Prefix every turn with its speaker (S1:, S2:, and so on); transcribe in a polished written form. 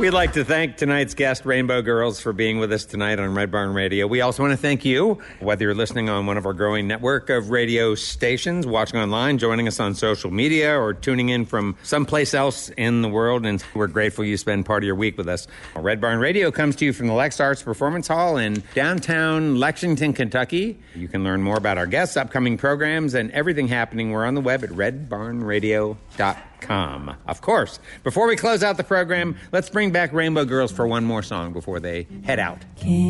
S1: We'd like to thank tonight's guest, Rainbow Girls, for being with us tonight on Red Barn Radio. We also want to thank you, whether you're listening on one of our growing network of radio stations, watching online, joining us on social media, or tuning in from someplace else in the world, and we're grateful you spend part of your week with us. Red Barn Radio comes to you from the Lex Arts Performance Hall in downtown Lexington, Kentucky. You can learn more about our guests, upcoming programs, and everything happening. We're on the web at redbarnradio.com. Of course, before we close out the program, let's bring back Rainbow Girls for one more song before they head out.